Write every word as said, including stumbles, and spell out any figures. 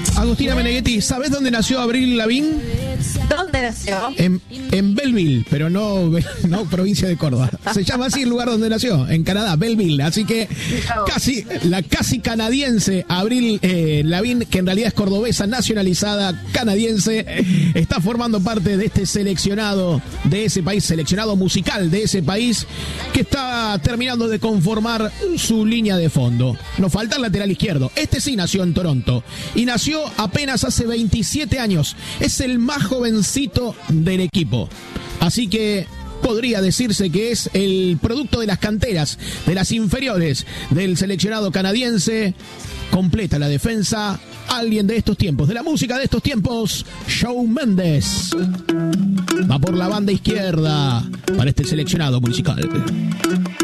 Agustina Meneghetti, ¿sabés dónde nació Avril Lavigne? ¿Dónde nació? En, en Belleville, pero no, no provincia de Córdoba. Se llama así el lugar donde nació, en Canadá, Belleville. Así que casi la casi canadiense Avril eh, Lavigne, que en realidad es cordobesa, nacionalizada canadiense, está formando parte de este seleccionado de ese país, seleccionado musical de ese país, que está terminando de conformar su línea de fondo. Nos falta el lateral izquierdo. Este sí nació en Toronto y nació apenas hace veintisiete años. Es el más jovencito del equipo. Así que podría decirse que es el producto de las canteras, de las inferiores del seleccionado canadiense. Completa la defensa alguien de estos tiempos, de la música de estos tiempos, Shawn Mendes. Va por la banda izquierda para este seleccionado musical.